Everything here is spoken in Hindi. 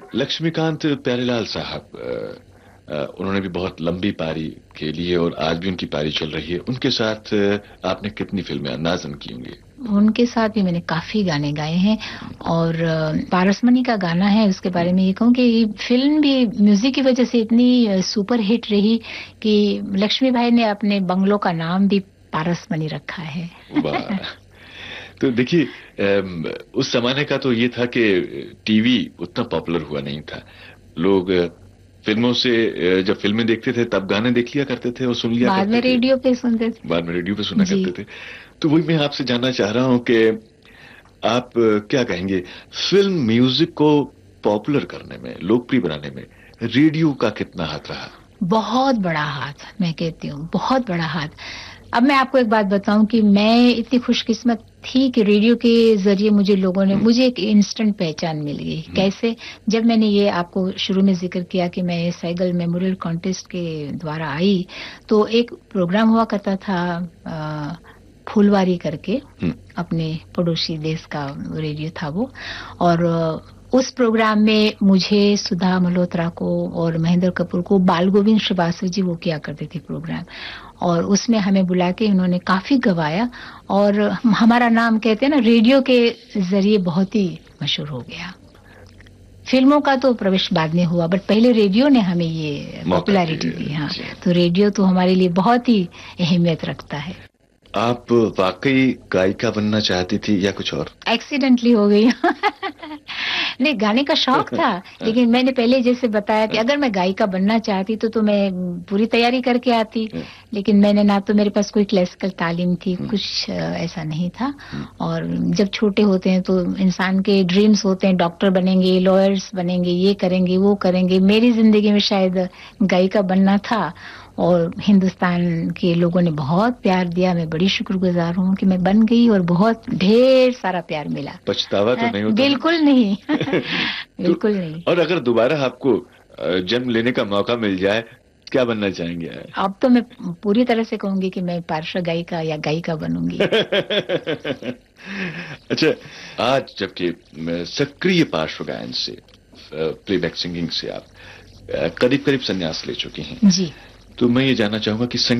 लक्ष्मीकांत प्यारेलाल साहब, उन्होंने भी बहुत लंबी पारी खेली है और आज भी उनकी पारी चल रही है। उनके साथ आपने कितनी फिल्में अंदाजन की होंगी? उनके साथ भी मैंने काफी गाने गाए हैं। और पारसमणि का गाना है, उसके बारे में ये कहूँ कि फिल्म भी म्यूजिक की वजह से इतनी सुपर हिट रही कि लक्ष्मी भाई ने अपने बंगलों का नाम भी पारसमणि रखा है। वाह। तो देखिए, उस जमाने का तो ये था कि टीवी उतना पॉपुलर हुआ नहीं था। लोग फिल्मों से जब फिल्में देखते थे तब गाने देख लिया करते थे और सुन लिया बाद में करते थे। रेडियो पे सुनते थे। बाद में रेडियो पे सुना जी। करते थे। तो वही मैं आपसे जानना चाह रहा हूं कि आप क्या कहेंगे, फिल्म म्यूजिक को पॉपुलर करने में, लोकप्रिय बनाने में रेडियो का कितना हाथ रहा? बहुत बड़ा हाथ, मैं कहती हूँ बहुत बड़ा हाथ। अब मैं आपको एक बात बताऊं कि मैं इतनी खुशकिस्मत थी कि रेडियो के जरिए मुझे एक इंस्टेंट पहचान मिल गई। कैसे? जब मैंने ये आपको शुरू में जिक्र किया कि मैं सैगल मेमोरियल कॉन्टेस्ट के द्वारा आई, तो एक प्रोग्राम हुआ करता था फुलवारी करके, अपने पड़ोसी देश का रेडियो था वो। और उस प्रोग्राम में मुझे, सुधा मल्होत्रा को और महेंद्र कपूर को, बाल गोविंद श्रीवास्तव जी वो किया करते थे प्रोग्राम। और उसमें हमें बुला के उन्होंने काफी गवाया और हमारा नाम कहते हैं ना रेडियो के जरिए बहुत ही मशहूर हो गया। फिल्मों का तो प्रवेश बाद में हुआ, बट पहले रेडियो ने हमें ये पॉपुलैरिटी दी। हाँ, तो रेडियो तो हमारे लिए बहुत ही अहमियत रखता है। आप वाकई गायिका बनना चाहती थी या कुछ और? एक्सीडेंटली हो गई। नहीं, गाने का शौक था, लेकिन मैंने पहले जैसे बताया कि अगर मैं गायिका बनना चाहती तो मैं पूरी तैयारी करके आती। लेकिन मैंने ना, तो मेरे पास कोई क्लासिकल तालीम थी, कुछ ऐसा नहीं था। और जब छोटे होते हैं तो इंसान के ड्रीम्स होते हैं, डॉक्टर बनेंगे, लॉयर्स बनेंगे, ये करेंगे वो करेंगे। मेरी जिंदगी में शायद गायिका बनना था और हिंदुस्तान के लोगों ने बहुत प्यार दिया। मैं बड़ी शुक्रगुजार हूँ कि मैं बन गई और बहुत ढेर सारा प्यार मिला। पछतावा तो नहीं होता? बिल्कुल नहीं। बिल्कुल नहीं। और अगर दोबारा आपको जन्म लेने का मौका मिल जाए, क्या बनना चाहेंगे? अब तो मैं पूरी तरह से कहूंगी कि मैं पार्श्व गायिका या गायिका बनूंगी। अच्छा, आज जबकि सक्रिय पार्श्व गायन से, प्लेबैक सिंगिंग से आप करीब करीब संन्यास ले चुकी हैं, जी, तो मैं ये जानना चाहूंगा कि